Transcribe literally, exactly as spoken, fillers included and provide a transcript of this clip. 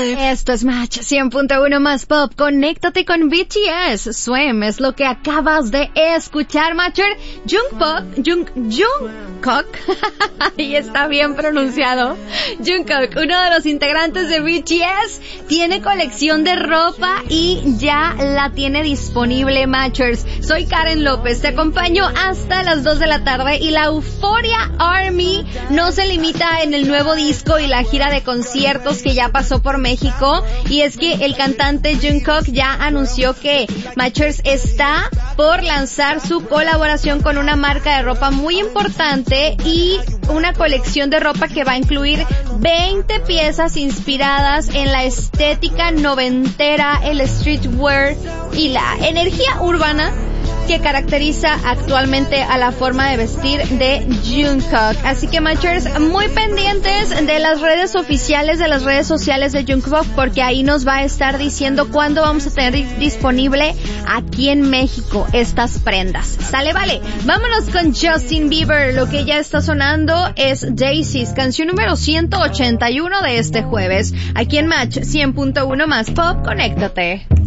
Esto es Match cien punto uno más pop. Conéctate con B T S. Swim es lo que acabas de escuchar, Matcher. Jungkook, Jung, Jungkook, y está bien pronunciado. Jungkook, uno de los integrantes de B T S, tiene colección de ropa y ya la tiene disponible, Matchers. Soy Karen López, te acompaño hasta las dos de la tarde y la Euphoria Army no se limita en el nuevo disco y la gira de conciertos que ya pasó por México, y es que el cantante Jungkook ya anunció que Matchers está por lanzar su colaboración con una marca de ropa muy importante y una colección de ropa que va a incluir veinte piezas inspiradas en la estética noventera, el streetwear y la energía urbana que caracteriza actualmente a la forma de vestir de Jungkook. Así que, Matchers, muy pendientes de las redes oficiales, de las redes sociales de Jungkook, porque ahí nos va a estar diciendo cuándo vamos a tener disponible aquí en México estas prendas. ¿Sale? Vale. Vámonos con Justin Bieber. Lo que ya está sonando es Daisies, canción número ciento ochenta y uno de este jueves. Aquí en Match cien punto uno más pop, conéctate.